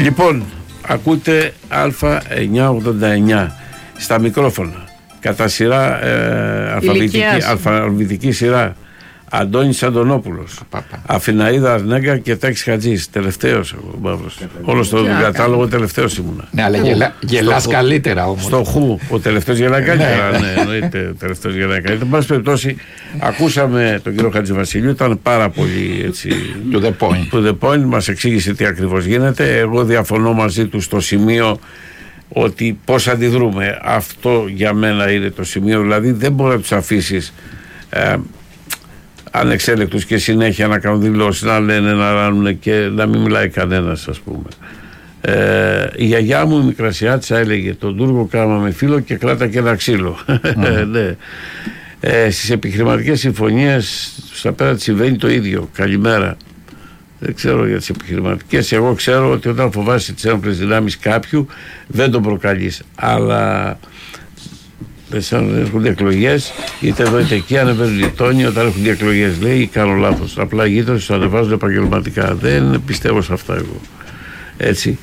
Λοιπόν, ακούτε Α989 στα μικρόφωνα. Κατά σειρά αλφαβητική σειρά. Αντώνης Αντωνόπουλος, Αφιναίδα Αρνέγκα και Τάκης Χατζής. Τελευταίος ο Μαύρος. Όλο στον κατάλογο τελευταίος ήμουνα. Ναι, αλλά γελάς καλύτερα όμως. Στο Χου, ο τελευταίος γελάει καλύτερα. Ναι, εννοείται, ο τελευταίος γελάει καλύτερα. Εν πάση περιπτώσει, ακούσαμε τον κύριο Χατζηβασιλείου, ήταν πάρα πολύ έτσι. To the point, μας εξήγησε τι ακριβώς γίνεται. Εγώ διαφωνώ μαζί του στο σημείο ότι πώς αντιδρούμε. Αυτό για μένα είναι το σημείο. Δηλαδή, δεν μπορεί να τους αφήσεις ανεξέλεκτους και συνέχεια να κάνουν δηλώσεις, να λένε, να ράνουν και να μην μιλάει κανένας, ας πούμε. Η γιαγιά μου η Μικρασιάτισσα έλεγε: τον Τούρκο κάμα με φίλο και κράτα και ένα ξύλο. Ναι. Στις επιχειρηματικές συμφωνίες στα πέρα της συμβαίνει το ίδιο. Καλημέρα. Δεν ξέρω για τις επιχειρηματικές. Εγώ ξέρω ότι όταν φοβάσαι τις ένοπλες δυνάμεις κάποιου δεν τον προκαλείς. Αλλά σαν έρχονται εκλογές, είτε εδώ είτε εκεί, ανεβαίνουν οι τόνοι όταν έρχονται εκλογές. Λέει: κάνω λάθος. Απλά οι γείτονες το ανεβάζουν επαγγελματικά. Δεν πιστεύω σε αυτά εγώ. Έτσι.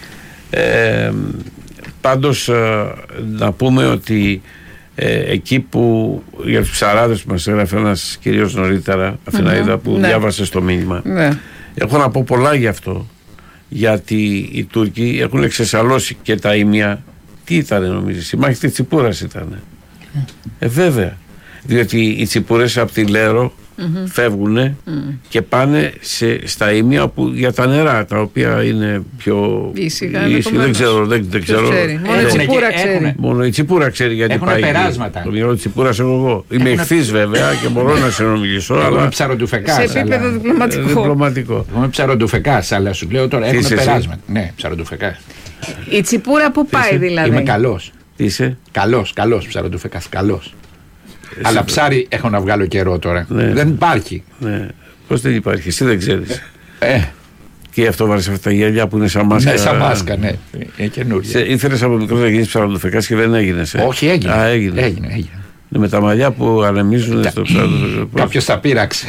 Πάντως να πούμε ότι εκεί που για τους ψαράδες που μας έγραφε ένας κυρίως νωρίτερα, Αφιναίδα, που διάβασε στο μήνυμα, έχω να πω πολλά γι' αυτό. Γιατί οι Τούρκοι έχουν εξεσαλώσει και τα ίμια. Τι ήταν, νομίζεις? Η μάχη της Τσιπούρας ήταν. Βέβαια. Διότι οι Τσιπούρες από τη Λέρο φεύγουν και πάνε στα ίμια που, για τα νερά, τα οποία είναι πιο ήσυχα. Δεν ξέρω. Μόνο η Τσιπούρα ξέρει γιατί έχουν πάει. Περάσματα. Το μυαλό της Τσιπούρας εγώ. Είμαι εχθής βέβαια και μπορώ να συνομιλήσω. Αλλά ψαροντουφεκάς. Σε επίπεδο διπλωματικό. Εγώ είμαι ψαροντουφεκάς, αλλά σου λέω τώρα έχουν περάσματα. Ναι, ψαροντουφεκάς. Η Τσιπούρα που πάει δηλαδή? Είμαι καλός. Είσαι καλός ψαροντουφεκάς, καλός. Αλλά ψάρι έχω να βγάλω καιρό τώρα. Ναι. Δεν υπάρχει. Ναι. Πώς δεν υπάρχει, εσύ δεν ξέρεις. Και γι' αυτό βάλεις αυτά τα γυαλιά που είναι σαν μάσκα. Ναι, σαν μάσκα, ναι. Είναι καινούργια. Ήθελες από μικρό να γίνεις ψαροντουφεκάς και δεν έγινες. Όχι, έγινε. Με τα μαλλιά που ανεμίζουν στο ψαροντουφεκάς. Κάποιος τα πείραξε.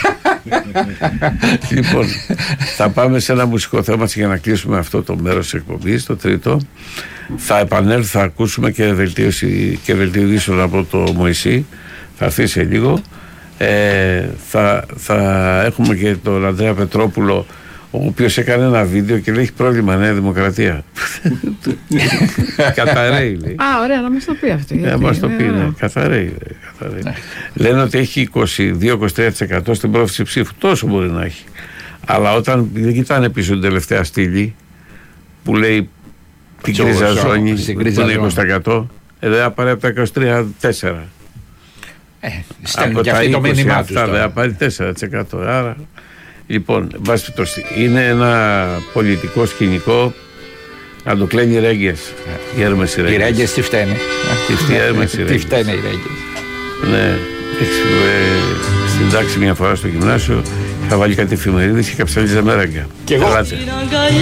Λοιπόν, θα πάμε σε ένα μουσικό θέμα για να κλείσουμε αυτό το μέρος της εκπομπής, το τρίτο. Θα επανέλθω, θα ακούσουμε και βελτίωση από το Μωυσή. Θα έρθει σε λίγο. Θα έχουμε και τον Ανδρέα Πετρόπουλο, ο οποίος έκανε ένα βίντεο και λέει: έχει πρόβλημα Νέα Δημοκρατία. Καταραίει, λέει. Ωραία, να μας το πει αυτό. Να μας το πει, ναι. Καταραίει. Λένε ότι έχει 22-23% στην πρόθεση ψήφου. Τόσο μπορεί να έχει. Αλλά όταν δεν κοιτάνε πίσω την τελευταία στήλη που λέει την κρίζα ζώνη, που είναι 20%, δεν θα πάρει από τα 23-4%. Από τα 20% αυτά δεν θα πάρει 4%. Άρα, λοιπόν, είναι ένα πολιτικό σκηνικό να το κλαίνει οι Ρέγγες. Οι Ρέγγες τι φταίνε? Τι φταίνε οι Ρέγγες? Ναι, στην τάξη μια φορά στο γυμνάσιο είχα βάλει κάτι εφημερίδες και καψάλιζα με ρέγγα. Και εγώ.